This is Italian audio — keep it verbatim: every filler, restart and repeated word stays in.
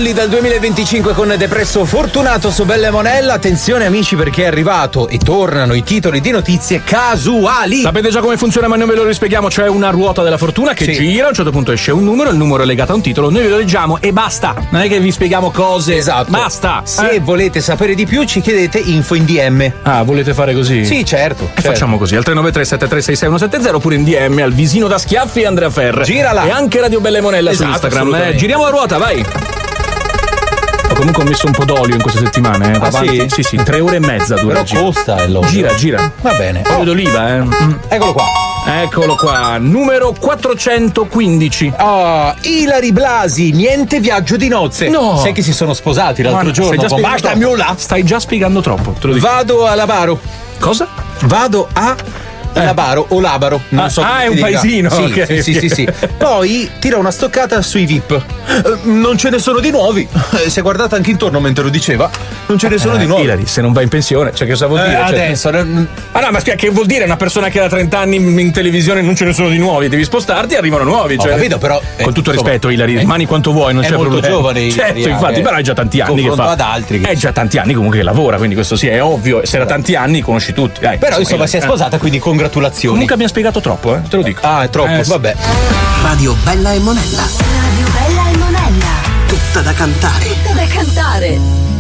Jolly dal duemilaventicinque con Depresso Fortunato su Bella e Monella. Attenzione amici, perché è arrivato e tornano i titoli di notizie casuali. Sapete già come funziona, ma noi ve lo rispieghiamo. C'è una ruota della fortuna che sì. gira, a un certo punto esce un numero, il numero è legato a un titolo, noi ve lo leggiamo e basta. Non è che vi spieghiamo cose. Esatto. Basta. Se eh? volete sapere di più ci chiedete info in D M. Ah, volete fare così? Sì, certo. E certo. facciamo così, al tre nove tre sette tre sei sei uno sette zero oppure in D M al Visino da Schiaffi Andrea Ferre. Girala. E anche Radio Bella e Monella esatto, su Instagram. Eh, giriamo la ruota, vai. Ho comunque ho messo un po' d'olio in queste settimane, eh. Ah, sì? sì, sì, tre ore e mezza dura. Però costa l'olio. Gira, gira. Va bene. Olio d'oliva, eh. Mm. Eccolo qua. Eccolo qua, numero quattrocentoquindici. Oh, Ilari Blasi, niente viaggio di nozze. No. Sai che si sono sposati l'altro Guarda, giorno? stai già Basta, spiegando Stai già spiegando troppo, te lo dico. Vado a Labaro. Cosa? Vado a eh. Labaro o Labaro, non ah, so. Ah, è un dica. paesino. Sì, okay. sì, sì, sì, sì. Poi tira una stoccata sui V I P. Eh, non ce ne sono di nuovi. Eh, si è guardata anche intorno mentre lo diceva. Non ce ne sono eh, di nuovi. Ilari, se non vai in pensione, cioè che cosa vuol eh, dire? Adesso. Cioè... Ah no, ma spiega che vuol dire una persona che ha trenta anni in televisione non ce ne sono di nuovi, devi spostarti e arrivano nuovi. Cioè... Ho capito, però. Eh, con tutto insomma, rispetto, Ilari, rimani quanto vuoi, non è c'è molto problema. giovane. Certo, Ilari, infatti, eh, però hai già tanti anni che fa. ad altri. Che... È già tanti anni comunque che lavora, quindi questo sì, è ovvio. Se da tanti anni conosci tutti. Dai, però insomma, insomma si è sposata, quindi congratulazioni. Comunque abbiamo spiegato troppo, eh, te lo dico. Ah, è troppo, eh, vabbè. Radio Bella e Monella. Radio Bella e Monella. Tutta da cantare. Tutta da cantare.